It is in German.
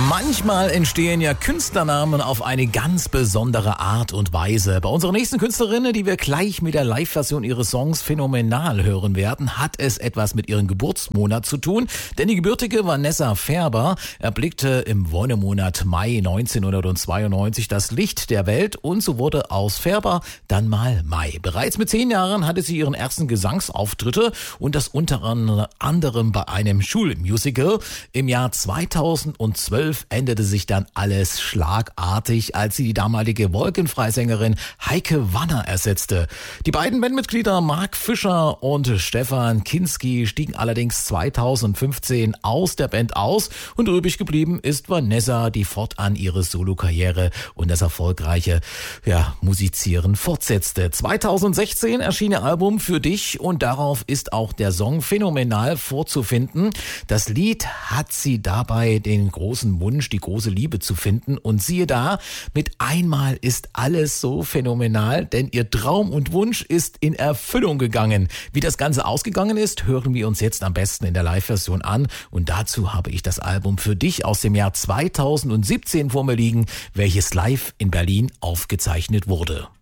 Manchmal entstehen ja Künstlernamen auf eine ganz besondere Art und Weise. Bei unserer nächsten Künstlerin, die wir gleich mit der Live-Version ihres Songs Phänomenal hören werden, hat es etwas mit ihrem Geburtsmonat zu tun. Denn die gebürtige Vanessa Ferber erblickte im Wonnemonat Mai 1992 das Licht der Welt und so wurde aus Ferber dann mal Mai. Bereits mit 10 Jahren hatte sie ihren ersten Gesangsauftritte und das unter anderem bei einem Schulmusical. Im Jahr 2012 änderte sich dann alles schlagartig, als sie die damalige Wolkenfreisängerin Heike Wanner ersetzte. Die beiden Bandmitglieder Mark Fischer und Stefan Kinski stiegen allerdings 2015 aus der Band aus und übrig geblieben ist Vanessa, die fortan ihre Solokarriere und das erfolgreiche Musizieren fortsetzte. 2016 erschien ihr Album Für dich und darauf ist auch der Song Phänomenal vorzufinden. Das Lied hat sie dabei den großen Wunsch, die große Liebe zu finden und siehe da, mit einmal ist alles so phänomenal, denn ihr Traum und Wunsch ist in Erfüllung gegangen. Wie das Ganze ausgegangen ist, hören wir uns jetzt am besten in der Live-Version an und dazu habe ich das Album Für dich aus dem Jahr 2017 vor mir liegen, welches live in Berlin aufgezeichnet wurde.